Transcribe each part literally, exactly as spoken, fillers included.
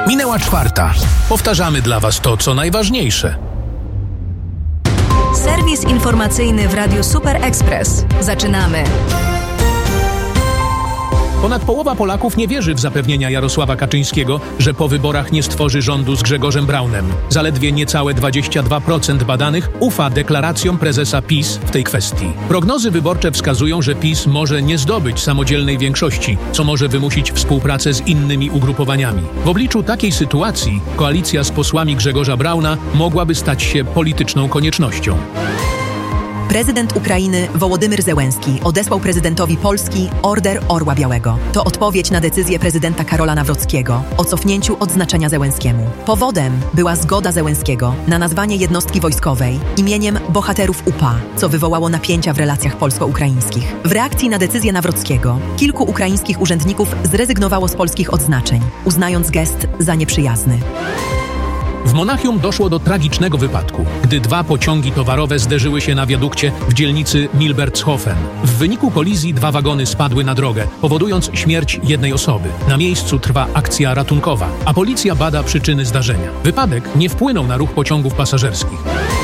Minęła czwarta. Powtarzamy dla Was to, co najważniejsze. Serwis informacyjny w Radiu Super Express. Zaczynamy. Ponad połowa Polaków nie wierzy w zapewnienia Jarosława Kaczyńskiego, że po wyborach nie stworzy rządu z Grzegorzem Braunem. Zaledwie niecałe dwadzieścia dwa procent badanych ufa deklaracjom prezesa PiS w tej kwestii. Prognozy wyborcze wskazują, że PiS może nie zdobyć samodzielnej większości, co może wymusić współpracę z innymi ugrupowaniami. W obliczu takiej sytuacji koalicja z posłami Grzegorza Brauna mogłaby stać się polityczną koniecznością. Prezydent Ukrainy Wołodymyr Zełenski odesłał prezydentowi Polski Order Orła Białego. To odpowiedź na decyzję prezydenta Karola Nawrockiego o cofnięciu odznaczenia Zełenskiemu. Powodem była zgoda Zełenskiego na nazwanie jednostki wojskowej imieniem bohaterów U P A, co wywołało napięcia w relacjach polsko-ukraińskich. W reakcji na decyzję Nawrockiego kilku ukraińskich urzędników zrezygnowało z polskich odznaczeń, uznając gest za nieprzyjazny. W Monachium doszło do tragicznego wypadku, gdy dwa pociągi towarowe zderzyły się na wiadukcie w dzielnicy Milbertshofen. W wyniku kolizji dwa wagony spadły na drogę, powodując śmierć jednej osoby. Na miejscu trwa akcja ratunkowa, a policja bada przyczyny zdarzenia. Wypadek nie wpłynął na ruch pociągów pasażerskich.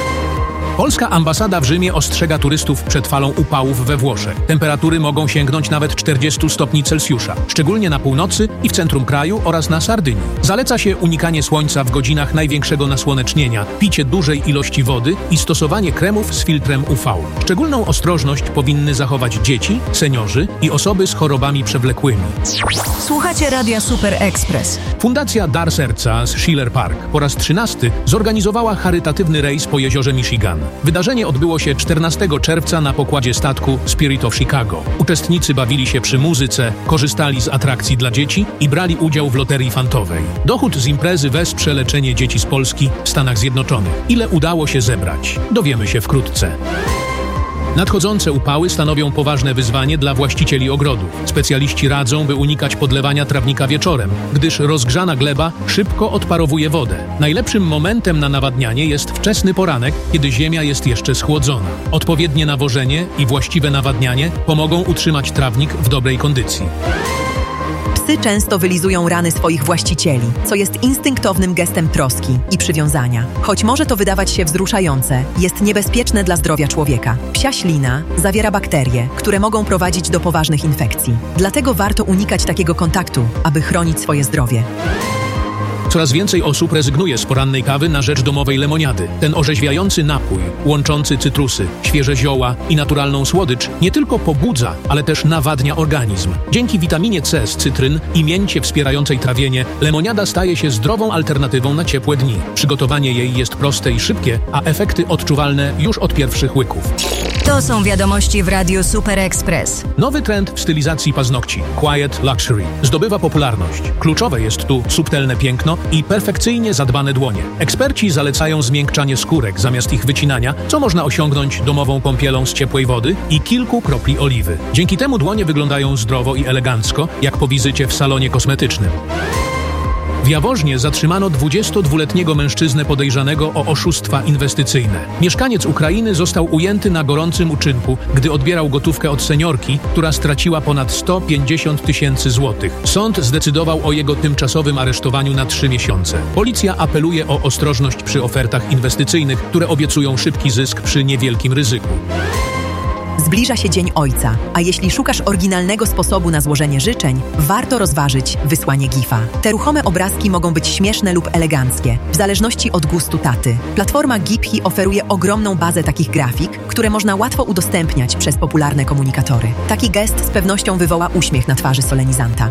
Polska ambasada w Rzymie ostrzega turystów przed falą upałów we Włoszech. Temperatury mogą sięgnąć nawet czterdzieści stopni Celsjusza, szczególnie na północy i w centrum kraju oraz na Sardynii. Zaleca się unikanie słońca w godzinach największego nasłonecznienia, picie dużej ilości wody i stosowanie kremów z filtrem U V. Szczególną ostrożność powinny zachować dzieci, seniorzy i osoby z chorobami przewlekłymi. Słuchacie Radia Super Express. Fundacja Dar Serca z Schiller Park po raz trzynasty zorganizowała charytatywny rejs po jeziorze Michigan. Wydarzenie odbyło się czternastego czerwca na pokładzie statku Spirit of Chicago. Uczestnicy bawili się przy muzyce, korzystali z atrakcji dla dzieci i brali udział w loterii fantowej. Dochód z imprezy wesprze leczenie dzieci z Polski w Stanach Zjednoczonych. Ile udało się zebrać? Dowiemy się wkrótce. Nadchodzące upały stanowią poważne wyzwanie dla właścicieli ogrodów. Specjaliści radzą, by unikać podlewania trawnika wieczorem, gdyż rozgrzana gleba szybko odparowuje wodę. Najlepszym momentem na nawadnianie jest wczesny poranek, kiedy ziemia jest jeszcze schłodzona. Odpowiednie nawożenie i właściwe nawadnianie pomogą utrzymać trawnik w dobrej kondycji. Psy często wylizują rany swoich właścicieli, co jest instynktownym gestem troski i przywiązania. Choć może to wydawać się wzruszające, jest niebezpieczne dla zdrowia człowieka. Psia ślina zawiera bakterie, które mogą prowadzić do poważnych infekcji. Dlatego warto unikać takiego kontaktu, aby chronić swoje zdrowie. Coraz więcej osób rezygnuje z porannej kawy na rzecz domowej lemoniady. Ten orzeźwiający napój, łączący cytrusy, świeże zioła i naturalną słodycz, nie tylko pobudza, ale też nawadnia organizm. Dzięki witaminie C z cytryn i mięcie wspierającej trawienie, lemoniada staje się zdrową alternatywą na ciepłe dni. Przygotowanie jej jest proste i szybkie, a efekty odczuwalne już od pierwszych łyków. To są wiadomości w Radiu Super Express. Nowy trend w stylizacji paznokci, Quiet Luxury, zdobywa popularność. Kluczowe jest tu subtelne piękno i perfekcyjnie zadbane dłonie. Eksperci zalecają zmiękczanie skórek zamiast ich wycinania, co można osiągnąć domową kąpielą z ciepłej wody i kilku kropli oliwy. Dzięki temu dłonie wyglądają zdrowo i elegancko, jak po wizycie w salonie kosmetycznym. W Jaworznie zatrzymano dwudziestodwuletniego mężczyznę podejrzanego o oszustwa inwestycyjne. Mieszkaniec Ukrainy został ujęty na gorącym uczynku, gdy odbierał gotówkę od seniorki, która straciła ponad sto pięćdziesiąt tysięcy złotych. Sąd zdecydował o jego tymczasowym aresztowaniu na trzy miesiące. Policja apeluje o ostrożność przy ofertach inwestycyjnych, które obiecują szybki zysk przy niewielkim ryzyku. Zbliża się Dzień Ojca, a jeśli szukasz oryginalnego sposobu na złożenie życzeń, warto rozważyć wysłanie gifa. Te ruchome obrazki mogą być śmieszne lub eleganckie, w zależności od gustu taty. Platforma Giphy oferuje ogromną bazę takich grafik, które można łatwo udostępniać przez popularne komunikatory. Taki gest z pewnością wywoła uśmiech na twarzy solenizanta.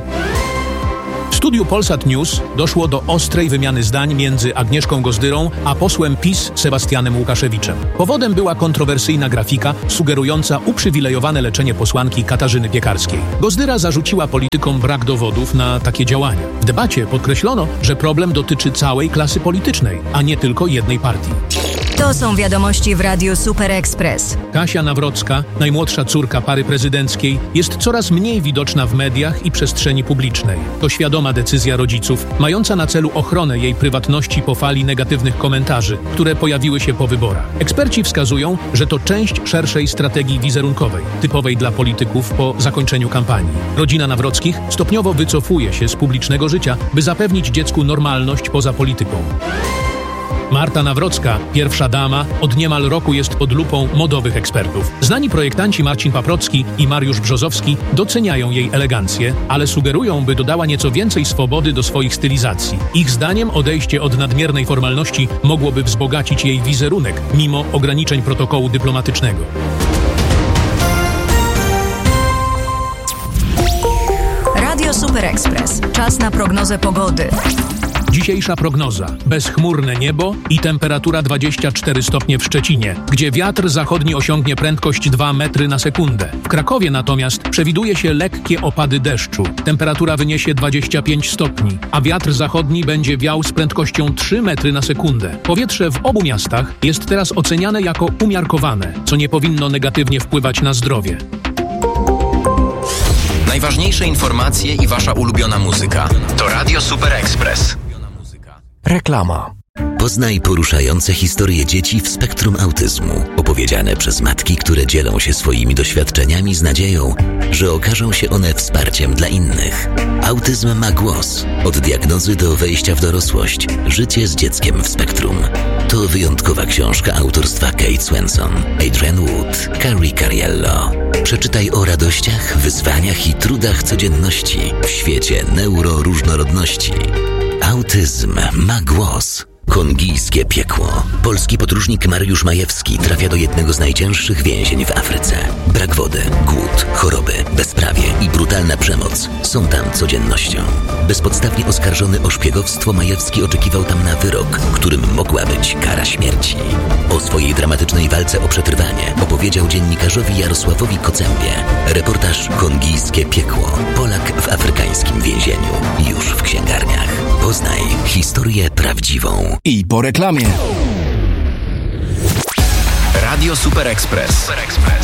W studiu Polsat News doszło do ostrej wymiany zdań między Agnieszką Gozdyrą a posłem PiS Sebastianem Łukaszewiczem. Powodem była kontrowersyjna grafika sugerująca uprzywilejowane leczenie posłanki Katarzyny Piekarskiej. Gozdyra zarzuciła politykom brak dowodów na takie działania. W debacie podkreślono, że problem dotyczy całej klasy politycznej, a nie tylko jednej partii. To są wiadomości w Radiu Super Express. Kasia Nawrocka, najmłodsza córka pary prezydenckiej, jest coraz mniej widoczna w mediach i przestrzeni publicznej. To świadoma decyzja rodziców, mająca na celu ochronę jej prywatności po fali negatywnych komentarzy, które pojawiły się po wyborach. Eksperci wskazują, że to część szerszej strategii wizerunkowej, typowej dla polityków po zakończeniu kampanii. Rodzina Nawrockich stopniowo wycofuje się z publicznego życia, by zapewnić dziecku normalność poza polityką. Marta Nawrocka, pierwsza dama, od niemal roku jest pod lupą modowych ekspertów. Znani projektanci Marcin Paprocki i Mariusz Brzozowski doceniają jej elegancję, ale sugerują, by dodała nieco więcej swobody do swoich stylizacji. Ich zdaniem odejście od nadmiernej formalności mogłoby wzbogacić jej wizerunek, mimo ograniczeń protokołu dyplomatycznego. Radio Super Express. Czas na prognozę pogody. Dzisiejsza prognoza. Bezchmurne niebo i temperatura dwadzieścia cztery stopnie w Szczecinie, gdzie wiatr zachodni osiągnie prędkość dwa metry na sekundę. W Krakowie natomiast przewiduje się lekkie opady deszczu. Temperatura wyniesie dwadzieścia pięć stopni, a wiatr zachodni będzie wiał z prędkością trzy metry na sekundę. Powietrze w obu miastach jest teraz oceniane jako umiarkowane, co nie powinno negatywnie wpływać na zdrowie. Najważniejsze informacje i wasza ulubiona muzyka to Radio Super Express. Reklama. Poznaj poruszające historie dzieci w spektrum autyzmu, opowiedziane przez matki, które dzielą się swoimi doświadczeniami z nadzieją, że okażą się one wsparciem dla innych. Autyzm ma głos. Od diagnozy do wejścia w dorosłość. Życie z dzieckiem w spektrum. To wyjątkowa książka autorstwa Kate Swenson, Adrian Wood, Carrie Cariello. Przeczytaj o radościach, wyzwaniach i trudach codzienności w świecie neuroróżnorodności. Autyzm ma głos. Kongijskie piekło. Polski podróżnik Mariusz Majewski trafia do jednego z najcięższych więzień w Afryce. Brak wody, głód, choroby, bezprawie i brutalna przemoc są tam codziennością. Bezpodstawnie oskarżony o szpiegowstwo, Majewski oczekiwał tam na wyrok, którym mogła być kara śmierci. O swojej dramatycznej walce o przetrwanie opowiedział dziennikarzowi Jarosławowi Kocębie. Reportaż Kongijskie piekło. Polak w afrykańskim więzieniu. Już w księgarniach. Poznaj historię prawdziwą. I po reklamie. Radio Super Express.